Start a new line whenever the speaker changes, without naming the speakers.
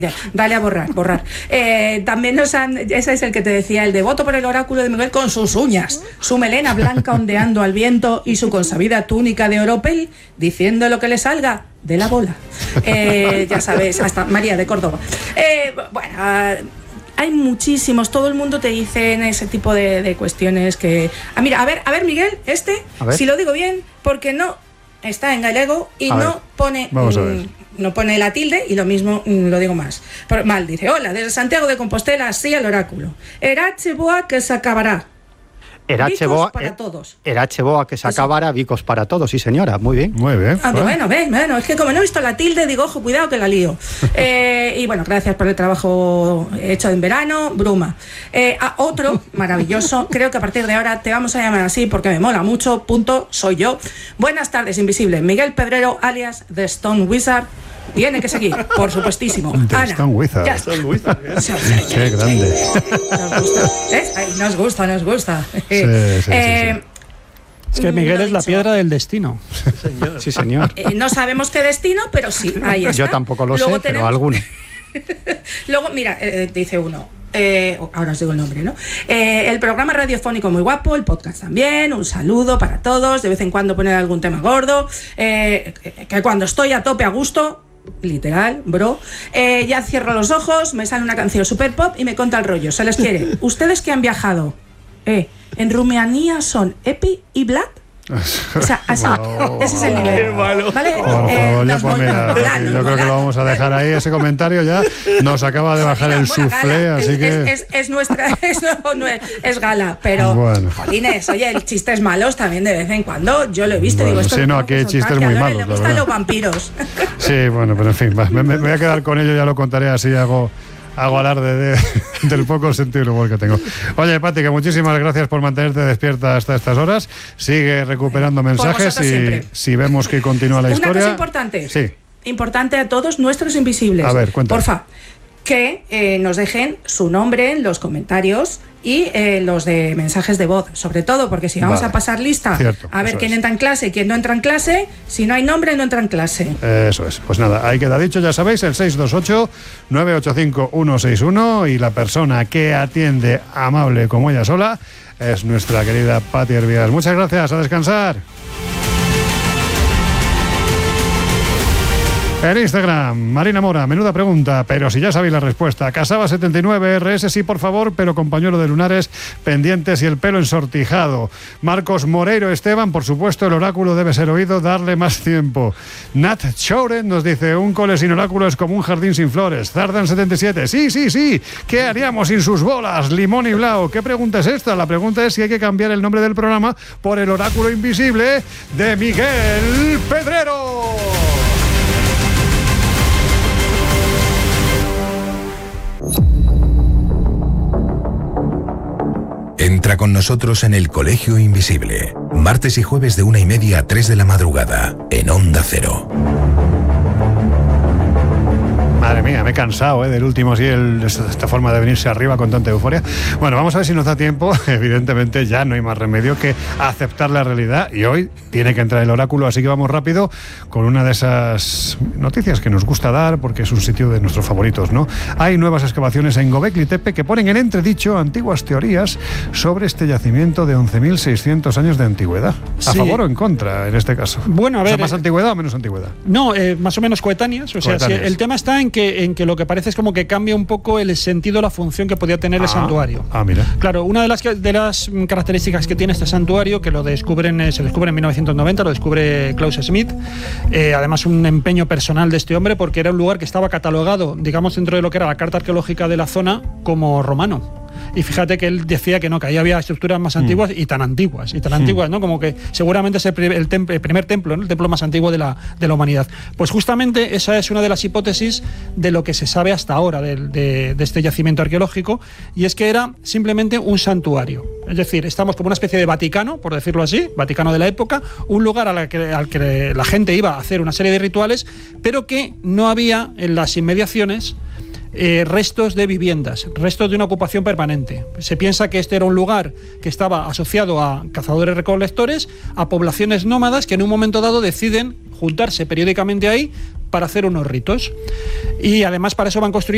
Dale a borrar. También ese es el que te decía, el devoto por el oráculo de Miguel con sus uñas, su melena blanca ondeando al viento y su consabida túnica de oropel, diciendo lo que le salga de la bola. Ya sabes, hasta María de Córdoba. Hay muchísimos, todo el mundo te dice en ese tipo de cuestiones que... mira, a ver, Miguel, si lo digo bien, porque no está en galego y no pone...
Vamos a ver.
No pone la tilde y lo mismo lo digo mal, dice: hola, desde Santiago de Compostela, así al oráculo. Erache boa que se acabará.
Erache boa para todos. Erache boa que se acabará, bicos para todos, sí señora, muy bien.
Muy bien.
Bueno, es que como no he visto la tilde, digo, ojo, cuidado que la lío. Y bueno, gracias por el trabajo hecho en verano, Bruma. Otro maravilloso, creo que a partir de ahora te vamos a llamar así porque me mola mucho, soy yo. Buenas tardes, invisible. Miguel Pedrero, alias The Stone Wizard. Tiene que seguir, por supuestísimo.
Ana, Stone Wizard.
Stone Wizard.
Qué grande.
Nos gusta.
Sí.
Es que Miguel es la piedra del destino.
Sí, señor.
No sabemos qué destino, pero sí, ahí está.
Yo tampoco lo sé, pero alguno.
Luego, mira, dice uno. Ahora os digo el nombre, ¿no? El programa radiofónico muy guapo, el podcast también, un saludo para todos, de vez en cuando poner algún tema gordo, que cuando estoy a tope a gusto, literal, bro, ya cierro los ojos, me sale una canción super pop y me conta el rollo, se les quiere. Ustedes que han viajado en Rumanía son Epi y Vlad. O sea, así, ese es el nivel.
Qué malo.
¿Vale?
Por favor, yo creo que lo vamos a dejar ahí, ese comentario ya nos acaba de bajar el soufflé, así que...
Es nuestra, es gala, pero,
bueno.
Jolines, oye, el chistes malos también de vez en cuando, yo lo he visto,
bueno,
digo, esto
sí, no, aquí hay chistes muy malos,
le gustan los vampiros.
Sí, bueno, pero en fin, me voy a quedar con ello, ya lo contaré, así hago alarde del poco sentido del humor que tengo. Oye, Pati, que muchísimas gracias por mantenerte despierta hasta estas horas. Sigue recuperando mensajes y si vemos que continúa la historia.
Una cosa importante.
Sí.
Importante a todos nuestros invisibles.
A ver, cuéntame.
Porfa, que nos dejen su nombre en los comentarios y los de mensajes de voz, sobre todo porque si vamos a pasar lista, a ver quién entra en clase y quién no entra en clase, si no hay nombre no entra en clase.
Eso es, pues nada, ahí queda dicho, ya sabéis, el 628-985-161 y la persona que atiende amable como ella sola es nuestra querida Pati Hervías. Muchas gracias, a descansar. En Instagram, Marina Mora, menuda pregunta, pero si ya sabéis la respuesta. Casaba 79, RS sí por favor, pero con pañuelo de lunares pendientes y el pelo ensortijado. Marcos Moreiro Esteban, por supuesto, el oráculo debe ser oído, darle más tiempo. Nat Chouren nos dice, un cole sin oráculo es como un jardín sin flores. Zardan 77, sí, ¿qué haríamos sin sus bolas? Limón y Blau, ¿qué pregunta es esta? La pregunta es si hay que cambiar el nombre del programa por el oráculo invisible de Miguel Pedrero.
Entra con nosotros en el Colegio Invisible, martes y jueves de 1:30 a 3 de la madrugada, en Onda Cero.
Madre mía, me he cansado del último, sí, esta forma de venirse arriba con tanta euforia. Bueno, vamos a ver si nos da tiempo. Evidentemente ya no hay más remedio que aceptar la realidad y hoy tiene que entrar el oráculo, así que vamos rápido con una de esas noticias que nos gusta dar porque es un sitio de nuestros favoritos, ¿no? Hay nuevas excavaciones en Göbekli Tepe que ponen en entredicho antiguas teorías sobre este yacimiento de 11.600 años de antigüedad. ¿A favor o en contra en este caso?
Bueno, a ver...
O sea, ¿más antigüedad o menos antigüedad?
No, más o menos coetáneas. O sea, el tema está en que lo que parece es como que cambia un poco el sentido, la función que podía tener el santuario.
Mira.
Claro, una de las características que tiene este santuario, que se descubre en 1990, lo descubre Klaus Schmidt, además un empeño personal de este hombre, porque era un lugar que estaba catalogado, digamos, dentro de lo que era la carta arqueológica de la zona, como romano. Y fíjate que él decía que no, que ahí había estructuras más antiguas y tan antiguas, ¿no? Como que seguramente es el primer templo, ¿no? El templo más antiguo de la humanidad. Pues justamente esa es una de las hipótesis de lo que se sabe hasta ahora de este yacimiento arqueológico, y es que era simplemente un santuario. Es decir, estamos como una especie de Vaticano, por decirlo así, Vaticano de la época, un lugar al que la gente iba a hacer una serie de rituales, pero que no había en las inmediaciones restos de viviendas, restos de una ocupación permanente. Se piensa que este era un lugar que estaba asociado a cazadores-recolectores, a poblaciones nómadas que en un momento dado deciden juntarse periódicamente ahí para hacer unos ritos. Y además para eso van construyendo